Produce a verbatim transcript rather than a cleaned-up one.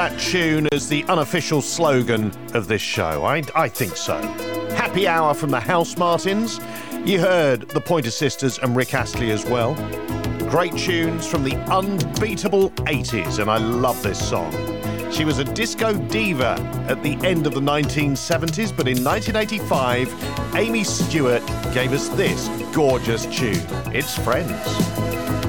That tune as the unofficial slogan of this show. I, I think so. Happy Hour from the House Martins. You heard the Pointer Sisters and Rick Astley as well. Great tunes from the unbeatable eighties, and I love this song. She was a disco diva at the end of the nineteen seventies, but in nineteen eighty-five, Amy Stewart gave us this gorgeous tune. It's Friends.